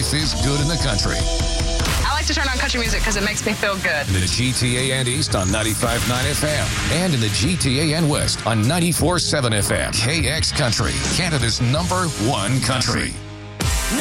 life is good in the country. I like to turn on country music because it makes me feel good. In the GTA and East on 95.9 FM. And in the GTA and West on 94.7 FM. KX Country, Canada's #1 country.